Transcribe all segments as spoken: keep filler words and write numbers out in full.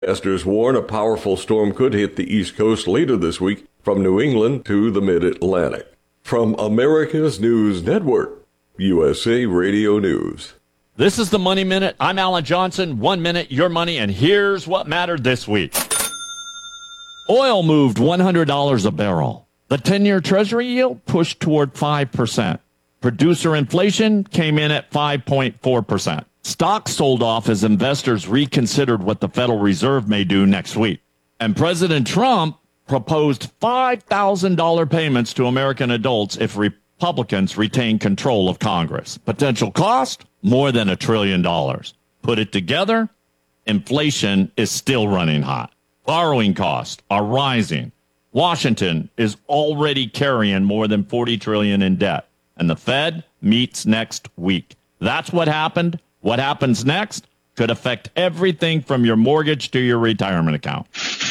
Forecasters warn a powerful storm could hit the East Coast later this week from New England to the Mid-Atlantic. From America's News Network, U S A Radio News. This is the Money Minute. I'm Alan Johnson. One minute, your money, and here's what mattered this week. Oil moved one hundred dollars a barrel. The ten-year Treasury yield pushed toward five percent. Producer inflation came in at five point four percent. Stocks sold off as investors reconsidered what the Federal Reserve may do next week. And President Trump proposed five thousand dollars payments to American adults if Republicans retain control of Congress. Potential cost? More than a trillion dollars. Put it together, inflation is still running hot. Borrowing costs are rising. Washington is already carrying more than forty trillion dollars in debt. And the Fed meets next week. That's what happened. What happens next could affect everything from your mortgage to your retirement account.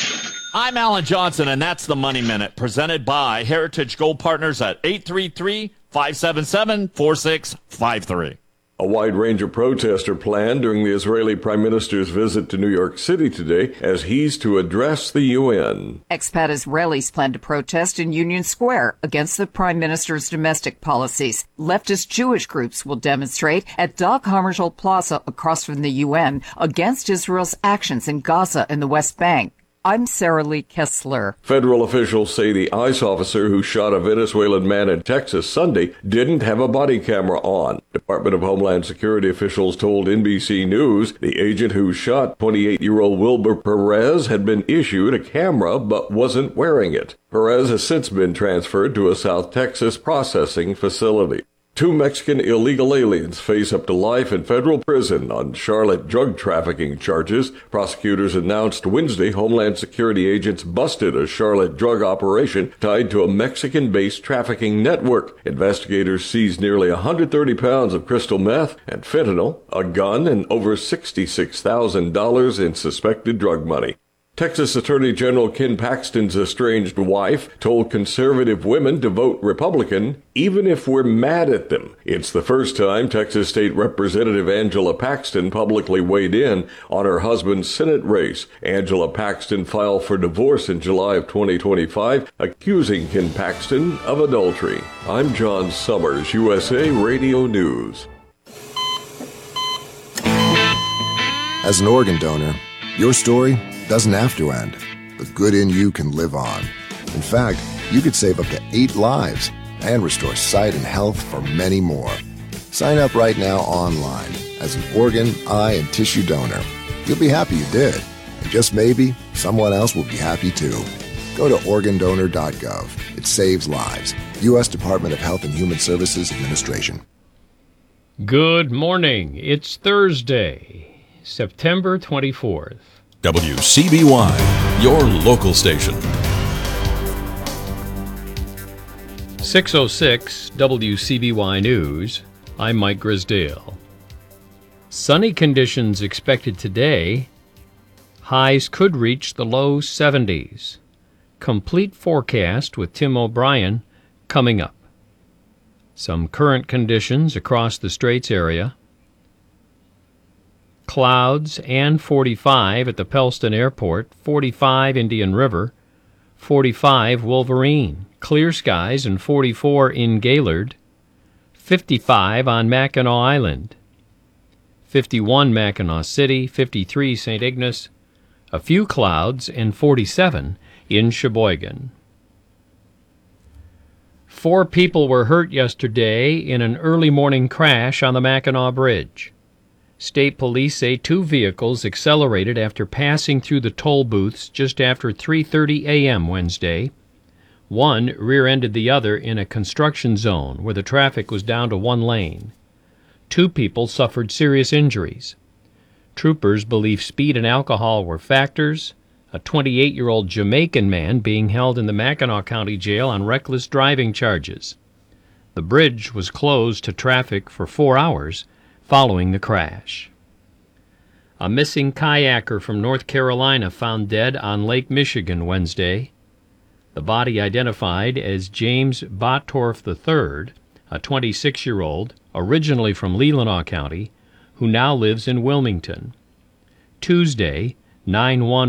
I'm Alan Johnson, and that's the Money Minute, presented by Heritage Gold Partners at eight three three, five seven seven, four six five three. A wide range of protests are planned during the Israeli Prime Minister's visit to New York City today as he's to address the U N. Expat Israelis plan to protest in Union Square against the Prime Minister's domestic policies. Leftist Jewish groups will demonstrate at Dag Hammarskjöld Plaza across from the U N against Israel's actions in Gaza and the West Bank. I'm Sarah Lee Kessler. Federal officials say the ICE officer who shot a Venezuelan man in Texas Sunday didn't have a body camera on. Department of Homeland Security officials told N B C News the agent who shot twenty-eight-year-old Wilber Perez had been issued a camera but wasn't wearing it. Perez has since been transferred to a South Texas processing facility. Two Mexican illegal aliens face up to life in federal prison on Charlotte drug trafficking charges. Prosecutors announced Wednesday Homeland Security agents busted a Charlotte drug operation tied to a Mexican-based trafficking network. Investigators seized nearly one hundred thirty pounds of crystal meth and fentanyl, a gun, and over sixty-six thousand dollars in suspected drug money. Texas Attorney General Ken Paxton's estranged wife told conservative women to vote Republican even if we're mad at them. It's the first time Texas State Representative Angela Paxton publicly weighed in on her husband's Senate race. Angela Paxton filed for divorce in July of twenty twenty-five, accusing Ken Paxton of adultery. I'm John Summers, U S A Radio News. As an organ donor, your story doesn't have to end. The good in you can live on. In fact, you could save up to eight lives and restore sight and health for many more. Sign up right now online as an organ, eye, and tissue donor. You'll be happy you did. And just maybe, someone else will be happy too. Go to organ donor dot gov. It saves lives. U S Department of Health and Human Services Administration. Good morning. It's Thursday, September twenty-fourth. W C B Y, your local station. six oh six W C B Y News. I'm Mike Grisdale. Sunny conditions expected today. Highs could reach the low seventies. Complete forecast with Tim O'Brien coming up. Some current conditions across the Straits area. Clouds and forty-five at the Pellston Airport, forty-five Indian River, forty-five Wolverine, clear skies and forty-four in Gaylord, fifty-five on Mackinac Island, fifty-one Mackinac City, fifty-three Saint Ignace, a few clouds and forty-seven in Sheboygan. Four people were hurt yesterday in an early morning crash on the Mackinac Bridge. State police say two vehicles accelerated after passing through the toll booths just after three thirty a.m. Wednesday. One rear-ended the other in a construction zone where the traffic was down to one lane. Two people suffered serious injuries. Troopers believe speed and alcohol were factors. A twenty-eight-year-old Jamaican man being held in the Mackinac County Jail on reckless driving charges. The bridge was closed to traffic for four hours following the crash. A missing kayaker from North Carolina found dead on Lake Michigan Wednesday. The body identified as James Bottorff the third, a twenty-six-year-old, originally from Leelanau County, who now lives in Wilmington. Tuesday, nine one